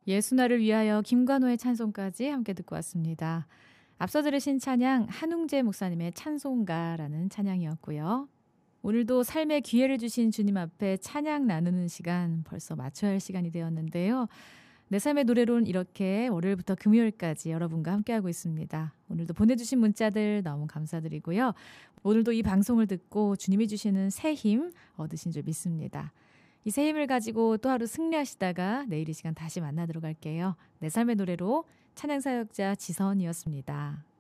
예수나를 위하여 김관호의 찬송까지 함께 듣고 왔습니다. 앞서 들으신 찬양 한웅재 목사님의 찬송가라는 찬양이었고요. 오늘도 삶의 기회를 주신 주님 앞에 찬양 나누는 시간 벌써 마쳐야 할 시간이 되었는데요. 내 삶의 노래로는 이렇게 월요일부터 금요일까지 여러분과 함께하고 있습니다. 오늘도 보내주신 문자들 너무 감사드리고요. 오늘도 이 방송을 듣고 주님이 주시는 새 힘 얻으신 줄 믿습니다. 이 새 힘을 가지고 또 하루 승리하시다가 내일 이 시간 다시 만나도록 할게요. 내 삶의 노래로 찬양사역자 지선이었습니다.